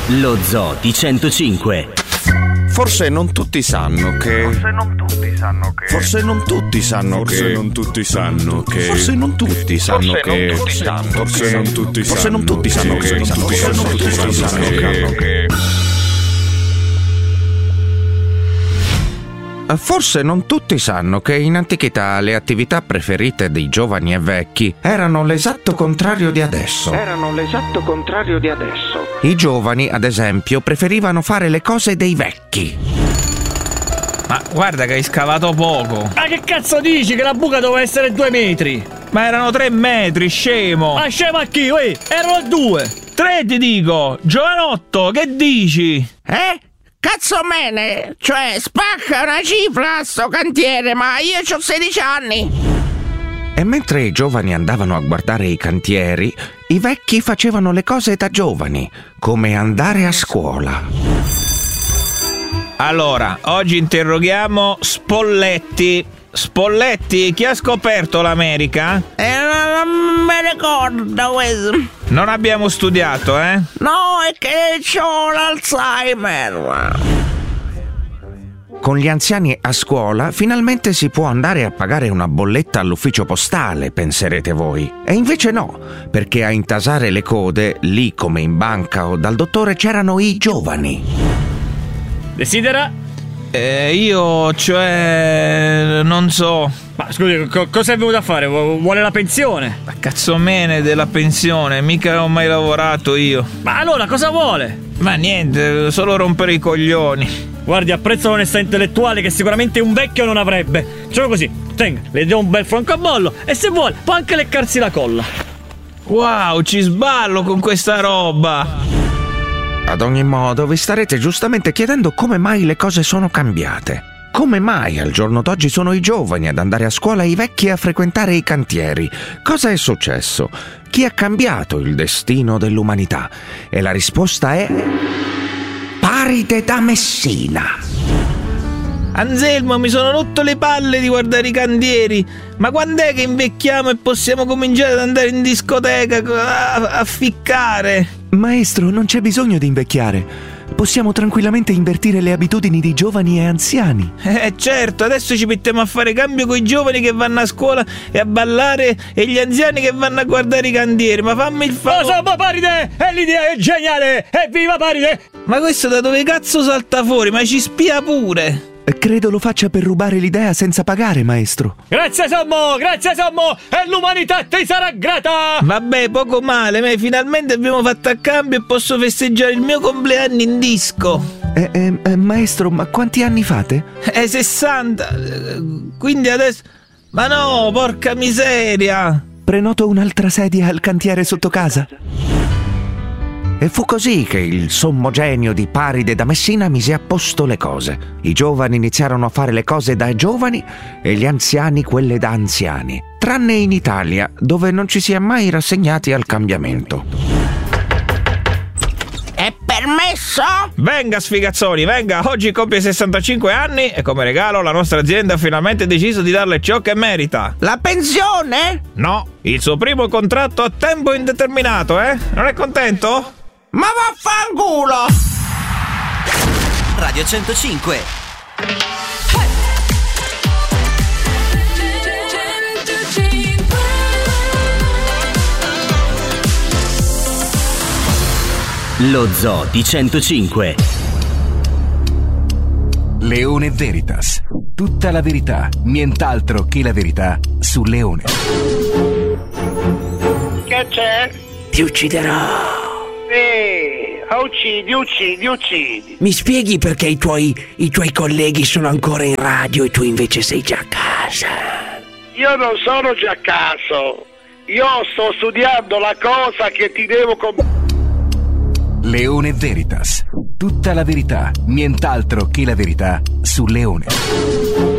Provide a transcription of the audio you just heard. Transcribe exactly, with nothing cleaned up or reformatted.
Lo Zoo di centocinque. Forse non tutti sanno che Forse non tutti sanno che Forse non tutti sanno Forse che non tutti sanno che Forse non tutti sanno che Forse non tutti Forse non tutti sanno che Forse non tutti sanno che Forse non tutti sanno che in antichità le attività preferite dei giovani e vecchi erano l'esatto contrario di adesso. Erano l'esatto contrario di adesso. I giovani, ad esempio, preferivano fare le cose dei vecchi. Ma guarda che hai scavato poco. Ma che cazzo dici che la buca doveva essere due metri? Ma erano tre metri, scemo. Ma scemo a chi? Uè, erano due. Tre ti dico. Giovanotto, che dici? Eh? Cazzo mene, cioè spacca una cifra a sto cantiere, ma io c'ho sedici anni. E mentre i giovani andavano a guardare i cantieri, i vecchi facevano le cose da giovani, come andare a scuola. Allora, oggi interroghiamo Spolletti. Spolletti, chi ha scoperto l'America? Eh, non, non mi ricordo questo. Non abbiamo studiato, eh? No, è che c'ho l'Alzheimer. Con gli anziani a scuola finalmente si può andare a pagare una bolletta all'ufficio postale, penserete voi. E invece no, perché a intasare le code, lì come in banca o dal dottore, c'erano i giovani. Desidera? Eh, io, cioè, non so. Ma scusi, co- cosa è venuto a fare? Vu- vuole la pensione? Ma cazzomene della pensione, mica ho mai lavorato io. Ma allora cosa vuole? Ma niente, solo rompere i coglioni. Guardi, apprezzo l'onestà intellettuale che sicuramente un vecchio non avrebbe. Facciamo così, tenga, le do un bel francobollo e se vuole può anche leccarsi la colla. Wow, ci sballo con questa roba. Ad ogni modo, vi starete giustamente chiedendo come mai le cose sono cambiate. Come mai al giorno d'oggi sono i giovani ad andare a scuola e i vecchi a frequentare i cantieri? Cosa è successo? Chi ha cambiato il destino dell'umanità? E la risposta è... Paride da Messina. Anselmo, mi sono rotto le palle di guardare i cantieri. Ma quando è che invecchiamo e possiamo cominciare ad andare in discoteca a, a ficcare? Maestro, non c'è bisogno di invecchiare. Possiamo tranquillamente invertire le abitudini di giovani e anziani. Eh certo, adesso ci mettiamo a fare cambio con i giovani che vanno a scuola e a ballare e gli anziani che vanno a guardare i cantieri. Ma fammi il favore. Oh, insomma, Paride! E l'idea è geniale! Evviva Paride! Ma questo da dove cazzo salta fuori? Ma ci spia pure! Credo lo faccia per rubare l'idea senza pagare, maestro. Grazie Sommo, grazie Sommo, e l'umanità ti sarà grata! Vabbè, poco male, ma finalmente abbiamo fatto a cambio e posso festeggiare il mio compleanno in disco. Eh, eh, eh, maestro, ma quanti anni fate? Eh, sessanta. Quindi adesso... Ma no, porca miseria! Prenoto un'altra sedia al cantiere sotto casa. E fu così che il sommo genio di Paride da Messina mise a posto le cose. I giovani iniziarono a fare le cose da giovani e gli anziani quelle da anziani. Tranne in Italia, dove non ci si è mai rassegnati al cambiamento. È permesso? Venga sfigazzoni, venga, oggi compie sessantacinque anni e come regalo la nostra azienda ha finalmente deciso di darle ciò che merita. La pensione? No, il suo primo contratto a tempo indeterminato, eh? Non è contento? Ma vaffanculo! Radio centocinque. Lo Zoo di centocinque. Leone Veritas. Tutta la verità, nient'altro che la verità su Leone. Che c'è? Ti ucciderò. Sì, uccidi, uccidi, uccidi. Mi spieghi perché i tuoi, i tuoi colleghi sono ancora in radio e tu invece sei già a casa? Io non sono già a caso. Io sto studiando la cosa che ti devo comprare. Leone Veritas. Tutta la verità, nient'altro che la verità su Leone.